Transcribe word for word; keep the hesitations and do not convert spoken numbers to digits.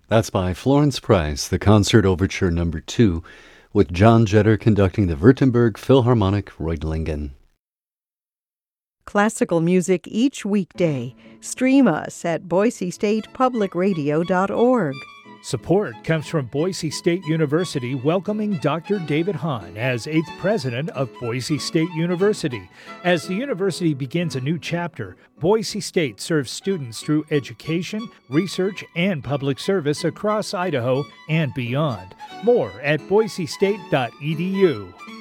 That's by Florence Price, the Concert Overture Number two, with John Jetter conducting the Württemberg Philharmonic Reutlingen. Classical music each weekday. Stream us at boise state public radio dot org. Support comes from Boise State University welcoming Doctor David Hahn as eighth president of Boise State University. As the university begins a new chapter, Boise State serves students through education, research, and public service across Idaho and beyond. More at boise state dot e d u.